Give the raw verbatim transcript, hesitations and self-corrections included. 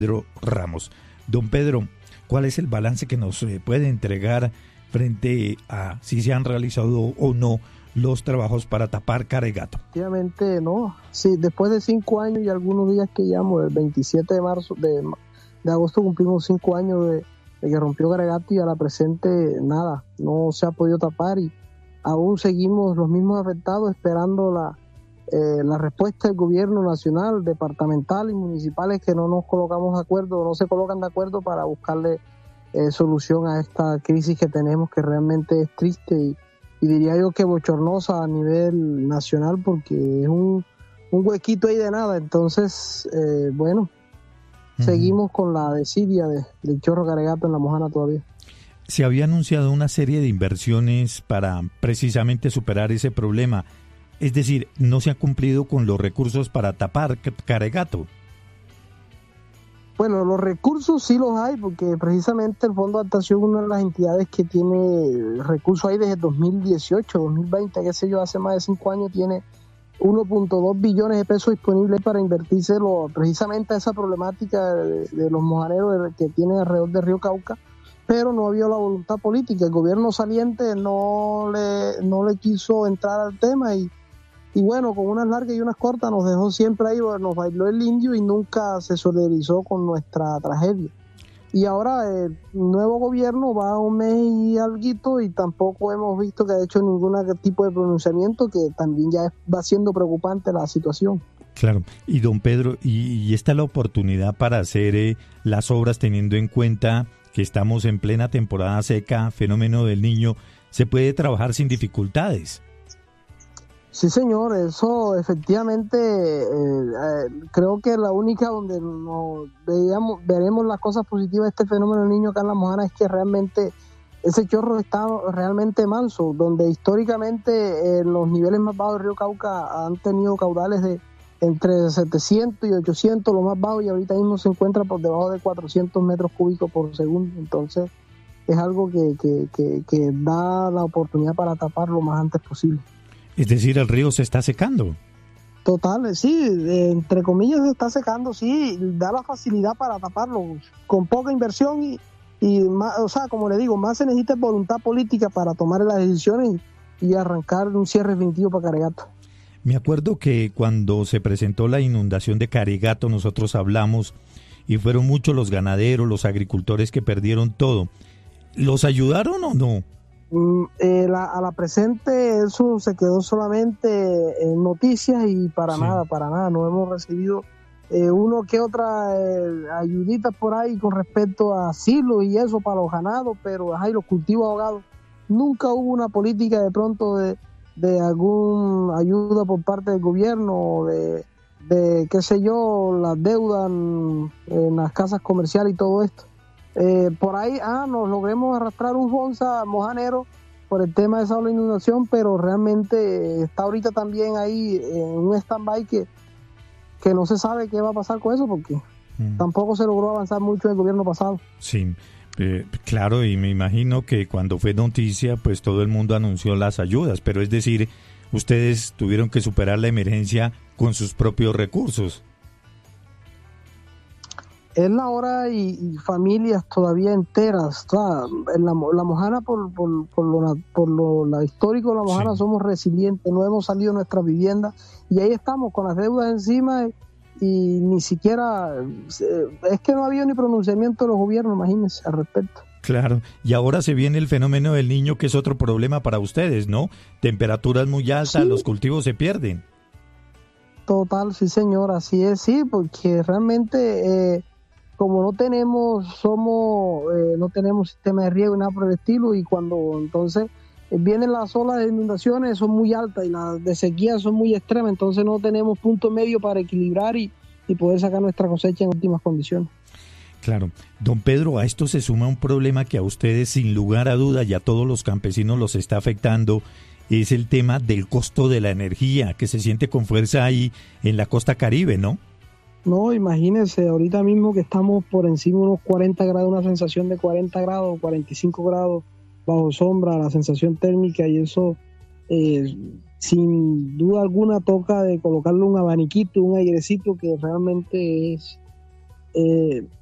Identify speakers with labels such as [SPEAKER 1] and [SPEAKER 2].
[SPEAKER 1] Pedro Ramos. Don Pedro, ¿cuál es el balance que nos eh, puede entregar frente a si se han realizado o no los trabajos para tapar Caregato?
[SPEAKER 2] Efectivamente, no. Sí, después de cinco años y algunos días que llevamos, el veintisiete de marzo, de, de agosto cumplimos cinco años de, de que rompió Caregato y a la presente nada, no se ha podido tapar y aún seguimos los mismos afectados esperando la, eh, la respuesta del gobierno nacional, departamental y municipales que no nos colocamos de acuerdo, no se colocan de acuerdo para buscarle eh, solución a esta crisis que tenemos, que realmente es triste y, y diría yo que bochornosa a nivel nacional porque es un, un huequito ahí de nada. Entonces, eh, bueno, uh-huh. seguimos con la desidia de, del Chorro Caregato en La Mojana todavía.
[SPEAKER 1] Se había anunciado una serie de inversiones para precisamente superar ese problema. Es decir, no se ha cumplido con los recursos para tapar Caregato.
[SPEAKER 2] Bueno, los recursos sí los hay, porque precisamente el Fondo de Adaptación es una de las entidades que tiene recursos ahí desde dos mil dieciocho, dos mil veinte, qué sé yo, hace más de cinco años tiene uno punto dos billones de pesos disponibles para invertírselo precisamente a esa problemática de, de los mojaneros que tienen alrededor del río Cauca, pero no había la voluntad política. El gobierno saliente no le, no le quiso entrar al tema y Y bueno, con unas largas y unas cortas nos dejó siempre ahí, nos bailó el indio y nunca se solidarizó con nuestra tragedia. Y ahora el nuevo gobierno va a un mes y alguito y tampoco hemos visto que ha hecho ningún tipo de pronunciamiento, que también ya va siendo preocupante la situación.
[SPEAKER 1] Claro, y don Pedro, y, y esta es la oportunidad para hacer eh, las obras teniendo en cuenta que estamos en plena temporada seca, fenómeno del Niño, se puede trabajar sin dificultades.
[SPEAKER 2] Sí, señor, eso efectivamente eh, eh, creo que la única donde nos veíamos, veremos las cosas positivas de este fenómeno del Niño acá en La Mojana es que realmente ese chorro está realmente manso, donde históricamente eh, los niveles más bajos del río Cauca han tenido caudales de entre setecientos y ochocientos, lo más bajo, y ahorita mismo se encuentra por debajo de cuatrocientos metros cúbicos por segundo. Entonces es algo que, que, que, que da la oportunidad para tapar lo más antes posible.
[SPEAKER 1] Es decir, el río se está secando.
[SPEAKER 2] Total, sí, entre comillas se está secando, sí, da la facilidad para taparlo con poca inversión y, y más, o sea, como le digo, más se necesita voluntad política para tomar las decisiones y, y arrancar un cierre definitivo para Caregato.
[SPEAKER 1] Me acuerdo que cuando se presentó la inundación de Caregato nosotros hablamos y fueron muchos los ganaderos, los agricultores que perdieron todo. ¿Los ayudaron o no?
[SPEAKER 2] Eh, la, a la presente eso se quedó solamente en noticias y para sí. nada, para nada, no hemos recibido eh, uno que otra eh, ayudita por ahí con respecto a silos y eso para los ganados, pero ajá, y los cultivos ahogados. Nunca hubo una política de pronto de, de alguna ayuda por parte del gobierno, de, de qué sé yo, las deudas en, en las casas comerciales y todo esto. Eh, por ahí ah, nos logremos arrastrar un Fonsa mojanero por el tema de esa inundación, pero realmente está ahorita también ahí en un stand-by que, que no se sabe qué va a pasar con eso porque mm. tampoco se logró avanzar mucho en el gobierno pasado.
[SPEAKER 1] Sí, eh, claro, y me imagino que cuando fue noticia pues todo el mundo anunció las ayudas, pero es decir, ustedes tuvieron que superar la emergencia con sus propios recursos.
[SPEAKER 2] Es la hora y, y familias todavía enteras. O sea, en la, la Mojana, por, por, por, lo, por lo la histórico de La Mojana, sí. somos resilientes, no hemos salido de nuestras viviendas y ahí estamos con las deudas encima y, y ni siquiera, es que no ha habido ni pronunciamiento de los gobiernos, imagínense, al respecto.
[SPEAKER 1] Claro, y ahora se viene el fenómeno del Niño, que es otro problema para ustedes, ¿no? Temperaturas muy altas, sí. los cultivos se pierden.
[SPEAKER 2] Total, sí señor, así es, sí, porque realmente... Eh, como no tenemos, somos, eh, no tenemos sistema de riego y nada por el estilo, y cuando entonces eh, vienen las olas de inundaciones son muy altas y las de sequía son muy extremas, entonces no tenemos punto medio para equilibrar y, y poder sacar nuestra cosecha en óptimas condiciones.
[SPEAKER 1] Claro. Don Pedro, a esto se suma un problema que a ustedes sin lugar a duda y a todos los campesinos los está afectando, es el tema del costo de la energía, que se siente con fuerza ahí en la costa Caribe, ¿no?
[SPEAKER 2] No, imagínense, ahorita mismo que estamos por encima de unos cuarenta grados, una sensación de cuarenta grados, cuarenta y cinco grados bajo sombra, la sensación térmica, y eso eh, sin duda alguna toca de colocarle un abaniquito, un airecito que realmente es eh,